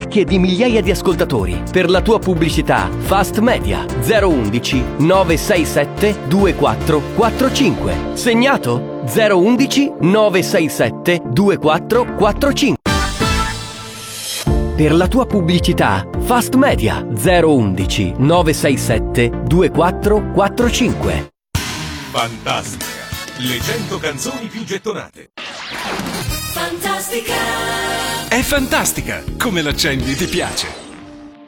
parecchie di migliaia di ascoltatori. Per la tua pubblicità, Fast Media 011 967 2445. Segnato? 011 967 2445. Per la tua pubblicità, Fast Media 011 967 2445. Fantastica, le 100 canzoni più gettonate. Fantastica! È fantastica! Come l'accendi ti piace?